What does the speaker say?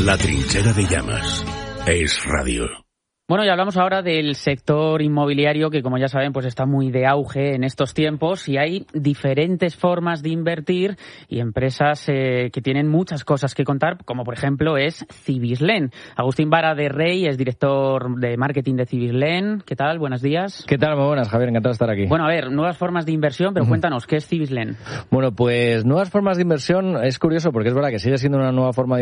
La trinchera de llamas es radio. Bueno, y hablamos ahora del sector inmobiliario que, como ya saben, pues está muy de auge en estos tiempos y hay diferentes formas de invertir y empresas que tienen muchas cosas que contar, como por ejemplo es Cibislen. Agustín Vara de Rey es director de marketing de Cibislen. ¿Qué tal? Buenos días. ¿Qué tal? Muy buenas, Javier. Encantado de estar aquí. Bueno, a ver, nuevas formas de inversión, pero cuéntanos, ¿qué es Cibislen? Bueno, pues nuevas formas de inversión es curioso porque es verdad que sigue siendo una nueva forma de